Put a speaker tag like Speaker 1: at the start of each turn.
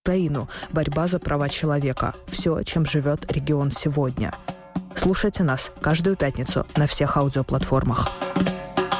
Speaker 1: Украину. Борьба за права человека. Все, чем живет регион сегодня. Слушайте нас каждую пятницу на всех аудиоплатформах.